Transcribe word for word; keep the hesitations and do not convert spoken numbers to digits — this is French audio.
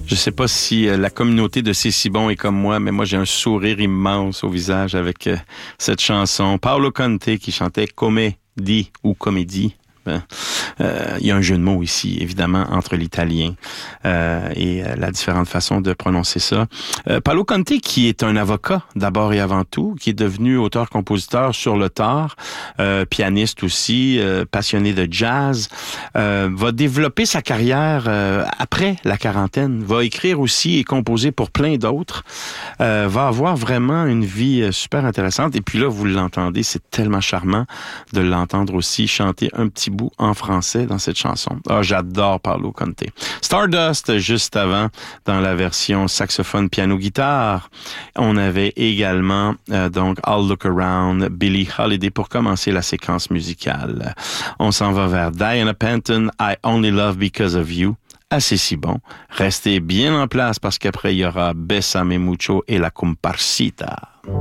Je sais pas si euh, la communauté de C'est si bon est comme moi, mais moi j'ai un sourire immense au visage avec euh, cette chanson. Paolo Conte qui chantait Comédie ou Comédie. Ben, euh, il y a un jeu de mots ici, évidemment, entre l'italien euh, et euh, la différente façon de prononcer ça. Euh, Paolo Conte, qui est un avocat d'abord et avant tout, qui est devenu auteur-compositeur sur le tard, euh, pianiste aussi, euh, passionné de jazz, euh, va développer sa carrière euh, après la quarantaine, va écrire aussi et composer pour plein d'autres, euh, va avoir vraiment une vie euh, super intéressante. Et puis là, vous l'entendez, c'est tellement charmant de l'entendre aussi chanter un petit bout en français dans cette chanson. Ah, j'adore Paolo Conte. Stardust, juste avant, dans la version saxophone, piano, guitare. On avait également, euh, donc, I'll Look Around, Billie Holiday pour commencer la séquence musicale. On s'en va vers Diana Penton, I Only Love Because of You. Assez si bon. Restez bien en place parce qu'après, il y aura Bésame Mucho et la Comparsita.